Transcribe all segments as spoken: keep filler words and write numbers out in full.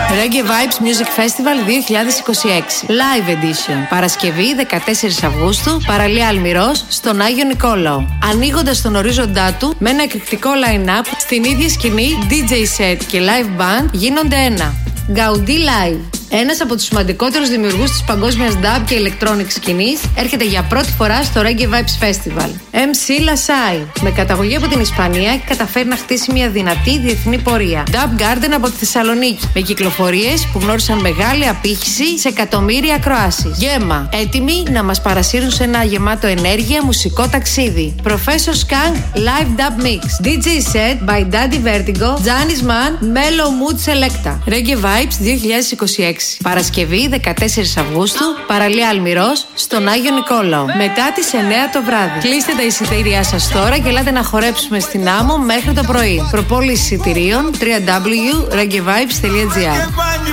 Reggae Vibes Music Festival δύο χιλιάδες είκοσι έξι Live Edition. Παρασκευή δεκατέσσερις Αυγούστου, παραλία Αλμυρός, στον Άγιο Νικόλαο. Ανοίγοντας τον ορίζοντά του με ένα εκρηκτικό line-up, στην ίδια σκηνή ντι τζέι set και live band γίνονται ένα. Gaudi Live. Ένας από τους σημαντικότερους δημιουργούς της παγκόσμιας dub και electronic σκηνής έρχεται για πρώτη φορά στο Reggae Vibes Festival. εμ σι Lasai. Με καταγωγή από την Ισπανία έχει καταφέρει να χτίσει μια δυνατή διεθνή πορεία. Dub Garden από τη Θεσσαλονίκη. Με κυκλοφορίες που γνώρισαν μεγάλη απήχηση σε εκατομμύρια ακροάσεις. Γέμα. Έτοιμοι να μας παρασύρουν σε ένα γεμάτο ενέργεια μουσικό ταξίδι. Professor Skunk Live Dub Mix. ντι τζέι set by Daddy Vertigo. Janis Man Mellow Mood Selecta. Reggae Vibes δύο χιλιάδες είκοσι έξι. Παρασκευή δεκατέσσερις Αυγούστου, παραλία Αλμυρός, στον Άγιο Νικόλαο. Μετά τις εννιά το βράδυ. Κλείστε τα εισιτήριά σας τώρα και ελάτε να χορέψουμε στην Άμμο μέχρι το πρωί. Προπόληση εισιτηρίων double-u double-u double-u τελεία reggae vibes τελεία gr.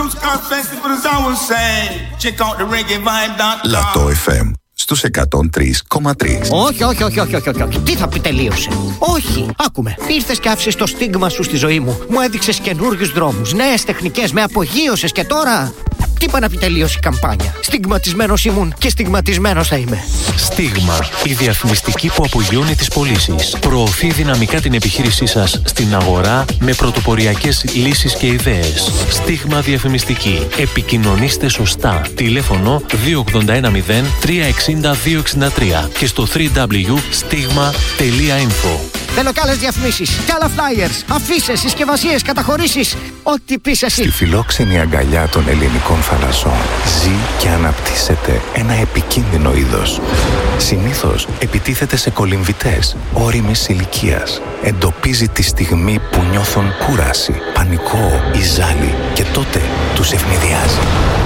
Λατό εφ εμ στους εκατόν τρία κόμμα τρία. Όχι, όχι, όχι, όχι, όχι, όχι. Τι θα πει τελείωσε? Όχι, άκουμε. Ήρθες και άφησες το στίγμα σου στη ζωή μου. Μου έδειξες καινούριους δρόμους, νέες τεχνικές, με απογείωσες και τώρα. Τι είπα να πει τελείωσε η καμπάνια? Στιγματισμένος ήμουν και στιγματισμένος θα είμαι. Στίγμα. Η διαφημιστική που απογειώνει τις πωλήσεις. Προωθεί δυναμικά την επιχείρησή σας στην αγορά με πρωτοποριακές λύσεις και ιδέες. Στίγμα διαφημιστική. Επικοινωνήστε σωστά. Τηλέφωνο δύο ογδόντα ένα μηδέν τρία εξήντα δύο εξήντα τρία και στο double-u double-u double-u τελεία stigma τελεία info. Θέλω κι άλλες διαφημίσεις, κι άλλα flyers, αφίσες, συσκευασίες, καταχωρήσεις. Ό,τι πεις εσύ. Στη φιλόξενη αγκαλιά των ελληνικών θαλασσών ζει και αναπτύσσεται ένα επικίνδυνο είδος. Συνήθως επιτίθεται σε κολυμβητές ώριμης ηλικίας. Εντοπίζει τη στιγμή που νιώθουν κούραση, πανικό ή ζάλι και τότε τους ευνηδιάζει.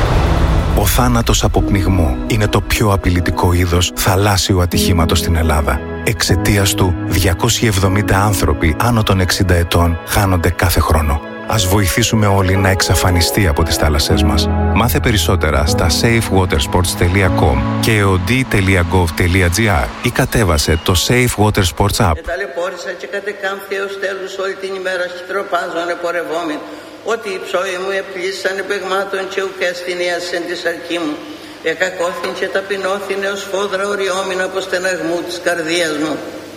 Ο θάνατος από πνιγμό είναι το πιο απειλητικό είδος θαλάσσιου ατυχήματος στην Ελλάδα. Εξαιτίας του, διακόσιοι εβδομήντα άνθρωποι άνω των εξήντα ετών χάνονται κάθε χρόνο. Ας βοηθήσουμε όλοι να εξαφανιστεί από τις θάλασσές μας. Μάθε περισσότερα στα safe water sports τελεία com και εοντί τελεία gov τελεία gr ή κατέβασε το Safe Water Sports App. Εταλαιπώρησα και κατεκάμφθη έως τέλους όλη την ημέρα στροπάζων επορευόμην. Ότι οι ψώοι μου επλήσαν επεγμάτων και ουκέστην ιασεν της αρκή μου. Εκακόθην και ταπεινώθην έως φόδρα οριόμην από στεναγμού της καρδίας μου.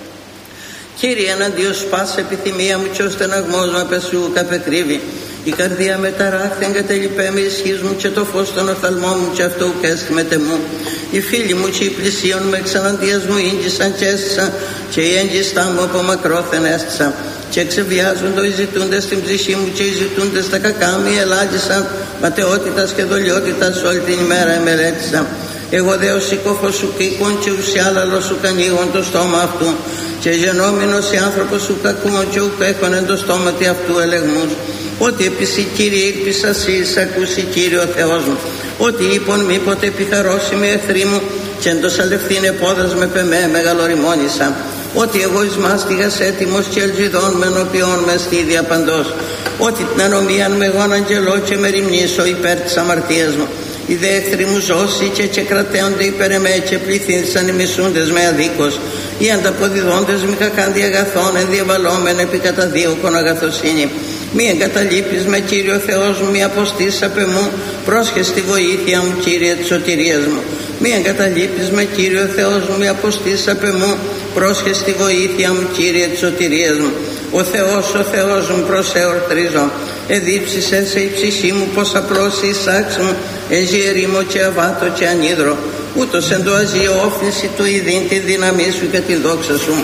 Κύριε, εναντίον σπάσε επιθυμία μου και ο στεναγμός μου απεσού καπεκρύβει. Η καρδία με ταράχθη εγκατελειπέ με ισχύς μου και το φως των οφθαλμών μου και αυτό ουκέστη με τεμού. Οι φίλοι μου και οι πλησίον με εξαναντίας μου ίγγισαν και έστησαν και οι έγγιστά μου από μακρόθεν έστησαν. Και εξεβιάζονται οι ζητούντες στην ψυχή μου και οι ζητούντες τα κακά μου ελάγισαν. Ματαιότητας και δολιότητας όλη την ημέρα εμελέτησαν. Εγώ δε ο σύκοφος σου κήκον και ουσιάλαλος σου κανίγον το στόμα αυτού. Και γενόμενος οι άνθρωπος σου κακούν και ουκέκονεν το στόμα τι αυτού ελεγμούς. Ότι επίση Κύριε ήλπισα σεις ακούσει Κύριε ο Θεός μου. Ότι είπον μήποτε επιθαρώσει με εχθροί μου και εντός αλευθύνε πόδας με πεμέ μεγαλοριμόνησα. Ότι εγώ εις μάστιγας έτοιμος και ελζιδών με ενωπιών με στίδια παντός. Ότι την ανομίαν με εγώ αγγελώ και με ρημνήσω υπέρ της αμαρτίας μου. Οι δε εχθροί μου ζώσει και, και κρατέονται υπέρ εμέ και πληθύνθησαν οι μισούντες με αδίκως. Οι ανταποδιδόντες μη κακάντι αγαθών ενδιαβαλόμενοι επί καταδίωκον αγαθοσύνη. Μη εγκαταλείπεις με Κύριο Θεός μου, μη αποστείς απ' εμού, πρόσχες τη βοήθεια μου Κύριε της σωτηρίας μου. Μη εγκαταλείπεις με Κύριο Θεός μου, μη αποστείς απ' εμού, πρόσχες τη βοήθεια μου Κύριε της σωτηρίας μου. Ο Θεός, ο Θεός μου προσεορτρίζω, εδίψησε σε η ψυχή μου πως απλώς η σάξη μου, εζή ερήμο και αβάτο και ανίδρο. Ούτως εν το αζείο όφνηση του ειδήν τη δύναμή σου και τη δόξα σου.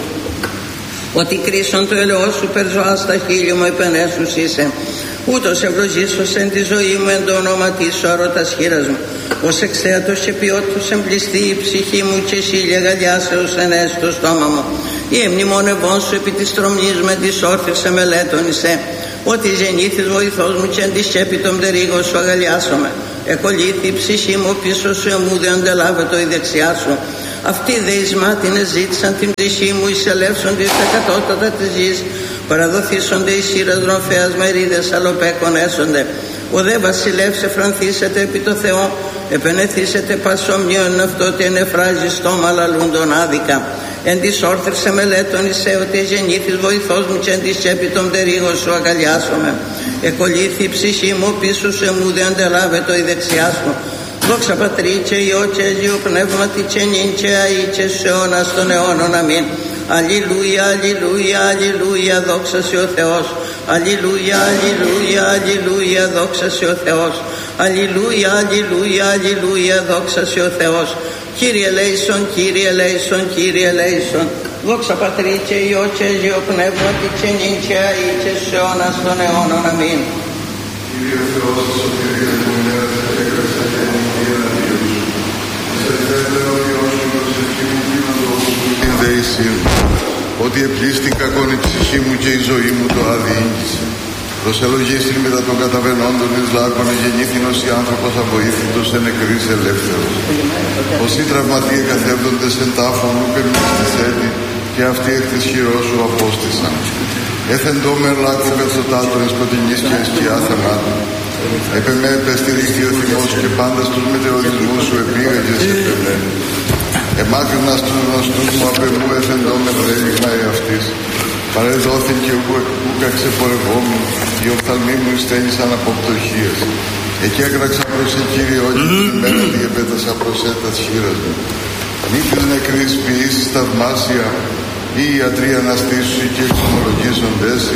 Ότι κρίσον το ελαιό σου περζοά στα χείλη μου επενέσους είσαι. Ούτως ευλογήσος εν τη ζωή μου εν το ονόματί σου αρωτας χείρας μου. Ως εξαίατος και ποιότος εμπληστεί η ψυχή μου και σίλια γαλιάσεως ενέσει το στόμα μου. Η εμνημονευόν σου επί της τρομνής με της όρθισε μελέτωνησε. Ότι γεννήθης βοηθός μου και εν τη σκέπη των πτερίγων σου αγαλιάσομαι. Εκολύθη η ψυχή μου πίσω σου εμούδε αντελάβετο η δεξιά σου. Αυτοί δε εις μάτινες ζήτησαν την ψυχή μου, εισελεύσονται στα κατώτατα της γης. Παραδοθήσονται οι σύρας ροφέας μερίδες αλλοπέκων έσονται. Ο δε βασιλεύς εφρανθήσετε επί το Θεό, επενεθήσετε πασομνίων αυτό ότι ενεφράζει στόμα λαλούντον άδικα. Εν της όρθρης εμελέτων εισέ ότι γεννήθης βοηθός μου και εν της τσέπη των τερίγων σου αγκαλιάσομαι. Εκολύθη η ψυχή μου πίσω σε μου δε αντελάβετο η δεξιά σου. Δόξα Πατρί και Υιό και Αγίου Πνεύματι και νυν και αεί και σε αιώνας των αιώνων. Αμήν. Αλληλούια, αλληλούια, αλληλούια, δόξα σε ο Θεός. Αλληλούια, αλληλούια, αλληλούια, δόξα σε ο Θεός. Αλληλούια, αλληλούια, αλληλούια, δόξα σε ο Θεός. Κύριε ελέησον, Κύριε ελέησον, Κύριε ελέησον. Δόξα Πατρί και Υιό και Αγίο Πνεύματι και νυν και αεί και σε αιώνας των αιώνων. Αμήν. Κύριε Θεός, σωτηρία μου, νέας έκρασα και νυχτή εναντίον σου. Σε θέλεω Υιός σου, προσευχή μου, πίνω το όσο σου την δέησή μου. Ότι επλήστη κακόν η ψυχή μου και η ζωή μου το άδει ήγγισε. Προσελογίστην μετά των καταβαινόντων εις λάκων γεννήθηνος η άνθρωπος αβοήθητος εν νεκρής ελεύθερος. Όσοι τραυματοί εκαθέπτοντες εν τάφων ούπεν μες της έτη και αυτοί εκ της χειρός σου απόστησαν. Έθεντό με λάκων καθωτάτων εις σκοτεινής και σκιά θανάτου. Επ' εμέ επεστηρίχθη ο θυμός και πάντα στους μετεωρισμούς σου επήγαγες επ' εμέ. Εμάκρυνας τους γνωστούς μου απ' εμού έθεντό με βρέλιγμα εαυτής. Παρεδόθην και ούκα ξεπορευόμουν, οι οφθαλμοί μου στέλνησαν από πτωχίες. Εκεί έκραξα προς σε Κύριε όλη την ημέρα, διεπέτασα προς έτας χείρας μου. Μη της νεκρής ποιήσεις θαυμάσια, ή οι ιατροί αναστήσουσι και εξομολογήσοντες.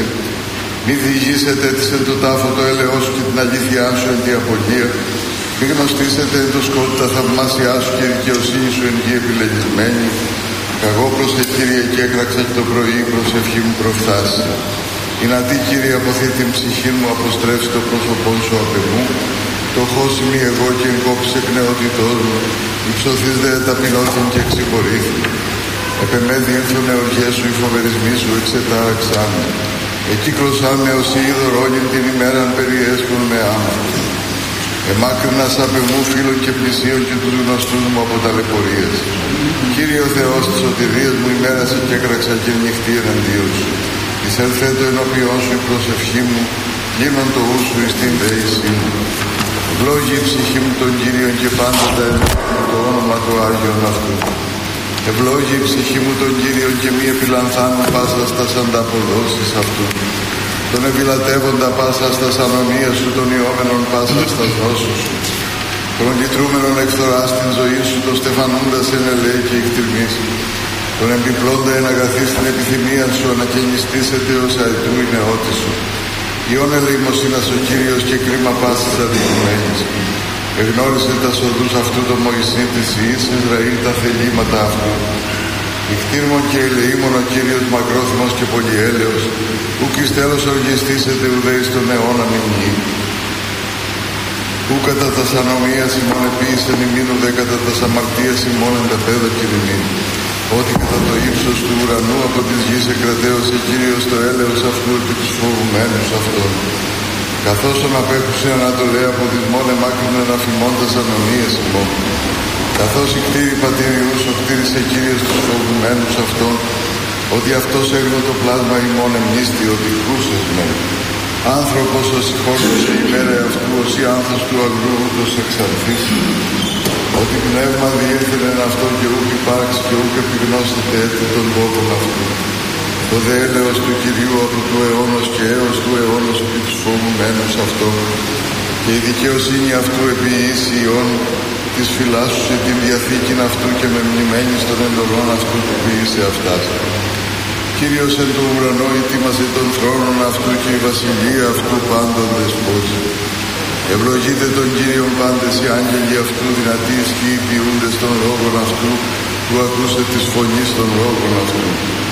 Μη διηγήσετε της εν το τάφο το έλεος σου και την αλήθειά σου εν τη απολία. Μη γνωστήσετε εν το σκότου τα θαυμάσια σου και η δικαιοσύνη σου εν γη επιλεγισμένη. Καγώ προς σε Κύριε και έκραξα και το πρωί προσευχή μου προφθάσει. Δυνατή Κύριε αποθεί την ψυχή μου, αποστρέψει το πρόσωπό σου απ' εμού. Το χώσιμη εγώ και εγκόψει εκ νεότητός μου. Υψωθείς δε ταπεινώθην και εξηγορήθη. Επεμέδι ήλθον εωργές σου, οι φοβερισμοί σου εξετάραξαν. Εκύκλωσαν με ως είδωρ όλη την ημέραν περιέσκουν με άμα. Εμάκρυνας απ' εμού φίλων και πλησίων και τους γνωστούς μου από ταλαιπωρίες. Κύριε ο Θεός της σωτηρίας μου, ημέρασε και έκραξα και νυχτή εναντίον σου. Εισελθέτω ενώπιόν σου η προσευχή μου, γίνον το ου σου εις την δέησή μου. Ευλόγη η ψυχή μου τον Κύριον και πάντοτε ενώπιον το όνομα του Άγιον αυτού. Ευλόγη η ψυχή μου τον Κύριον και μη επιλανθάνω πάσα στα ανταποδόσεις αυτού. Τον επιλατεύοντα πάσα στα ανομία σου, τον ιόμενον πάσα στα νόσους σου. Τον λυτρούμενον εκθορά στην ζωή σου, τον στεφανούντας εν ελέη και εκτιμής. Τον επιπλώντα εν αγαθή στην επιθυμία σου, ανακαινιστήσετε ως αετού η νεότη σου. Ιών ελεημοσύνας ο Κύριος και κρίμα πάσης αδικημένης. Εγνώρισε τα σοδούς αυτού το Μωυσή της Υιής Ισραήλ τα θελήματα αυτού. Ικτήρμον και ελεήμον ο Κύριος μακρόθυμος και πολυέλεος, ουκ εις τέλος οργιστήσετε ουδέ εις τον αιώνα μνημνή. Ου κατά τας ανομίας ημών επίησεν ημίν ουδέ κατά τας αμαρτίας ημών εν τα πέδο κυριμήν. Ότι κατά το ύψος του ουρανού από της γης εκρατέωσε Κύριος το έλεος αυτού επί τους φοβουμένους αυτών. Καθώς τον απέχουσε ανατολέ από της μόν εμάκρυνον αφημώντας ανομίας ημών. Καθώς η κτήρη πατηριούς ο κτήρισε Κύριος τους φοβουμένους αυτών, ότι αυτός έγνω το πλάσμα ημών εμνίστη, ότι κρούσες με. Άνθρωπος ως συγχώρησε η μέρα αυτού, ως η άνθος του αγρού ούτως εξαρθής. Ότι πνεύμα διήρθεν εν αυτό και ούκ υπάρξει και ούκ επιγνώσετε έτη των λόγων αυτού. Το δε έλεος του Κυρίου από του αιώνος και έως του αιώνος επί τους φοβουμένους αυτών. Και η δικαιοσύνη αυτού επί Ισιών της φυλάσσουσε την διαθήκην αυτού και με μνημένης των εντολών αυτού που ποιήσε αυτάς. Κύριος εν το ουρανό ετοίμασε των θρόνων αυτού και η βασιλεία αυτού πάντων δεσπόζει. Ευλογείτε τον Κύριον πάντες οι άγγελοι αυτού, δυνατοί ισχύοι ποιούντες των λόγων αυτού, που ακούσε της φωνής των λόγων αυτού.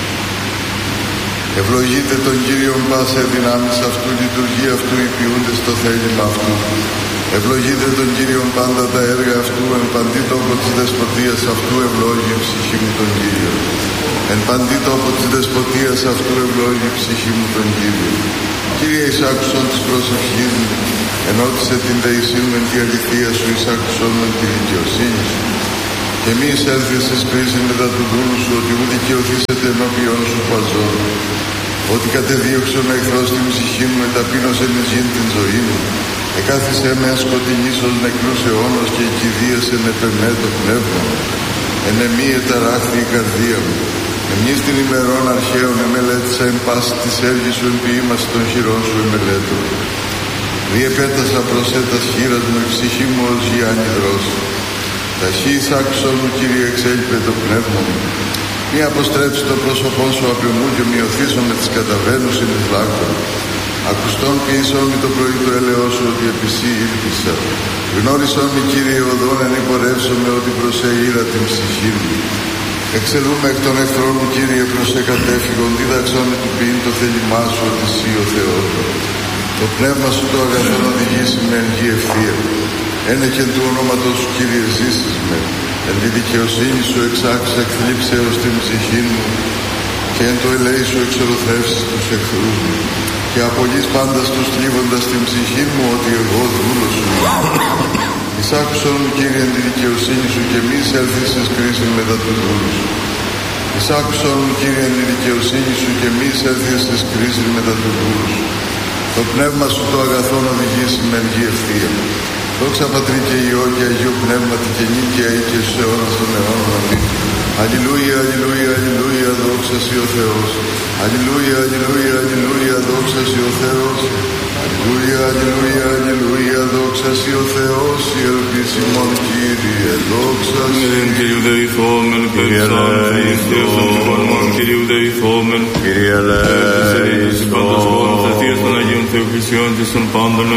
Ευλογείτε τον Κύριον πάσε δυνάμεις αυτού, λειτουργεί αυτού οι ποιούντες το θέλημα αυτού. Ευλογείτε τον Κύριον πάντα τα έργα αυτού, εν παντή τόπο της δεσποτείας αυτού ευλόγει η ψυχή μου τον Κύριο. Εν παντή τόπο της δεσποτείας αυτού ευλόγει η ψυχή μου τον Κύριο. Κύριε, εισάκουσον της προσευχής μου, ενώτισε την δεησή μου εν τη αληθεία σου, εισάκουσον με τη δικαιοσύνη σου. Και μη εισέλθεις εις κρίση μετά του δούλου σου, ότι μου δικαιωθήσετε ενώπιον σου παζών. Ότι κατεδίωξον ο εχθρός την ψυχή μου, εταπείνωσε εις γην την ζωή μου. Εκάθισε με σκοτεινής ως νεκρούς αιώνος και εκηδίασε με πεμέ το πνεύμα. Εν εμή εταράχθη η καρδία μου. Εμείς την ημερών αρχαίων εμελέτησα εν πάση της έργης σου εν ποιήμαση των χειρών σου εμελέτω. Διεπέτασα προσέτας χείρας μου η ψυχή μου ως γη-άνυδρος. Ταχύς άκουσον μου Κύριε εξέλιπε το πνεύμα μου. Μη αποστρέψει το πρόσωπό σου απ' εμού και μειωθήσω με τις καταβαίνους ή τις λάκων. Ακουστών ποιήσον μη το πρωί του έλεος σου ότι επί σύ ήλπισα. Γνώρισον μη Κύριε οδόν εν υπορεύσομαι ότι προσέ ήρα την ψυχή μου. Εξελούμε εκ των εχθρών μου Κύριε προσέ κατέφυγον, δίδαξον μη του ποιήν το θέλημά σου ότι σύ ο Θεός. Το πνεύμα σου το αγαθόν οδηγήσει με εν γη ευθεία. Ένεκεν του ονόματος σου Κύριε ζήσεις με. Εν τη δικαιοσύνη σου εξάξεις εκθλίψεως την ψυχή μου και εν το ελέη σου εξορροθρεύσεις τους εχθρούς μου. Και απολύς πάντας τους θλίβοντας την ψυχή μου ότι εγώ δούλος σου είμαι. Εισάκουσον μου Κύριε εν τη δικαιοσύνη σου και μη εισέλθεις εις κρίσιν μετά τους δούλους σου. Εισάκουσον μου Κύριε εν τη δικαιοσύνη σου και μη εισέλθεις εις κρίσιν μετά τους δούλους σου. Το πνεύμα σου το αγαθόν οδηγήσει με εν γη ευθεία. Δόξα Πατρί και Υιό και Αγίου Πνεύματι και νίκαια ή και στους αιώνας των αιώνων. Αμήν. Αλληλούια, αλληλούια, αλληλούια, δόξα σοι ο Θεός. Αλληλούια, αλληλούια, αλληλούια, δόξα σοι ο Θεός. Αλληλούια, αλληλούια, αλληλούια, δόξα σοι ο Θεός. Η ελπίσιμον Κύριε, δόξα σοι. Κύριε δεηθόμεν, περισάμενος Θεός των τυχών, Κύριε δεηθόμεν. Κύριε ελέησον. Πάντας γόνος, Θείας των Αγίων Θεοκρισιών και των πάντων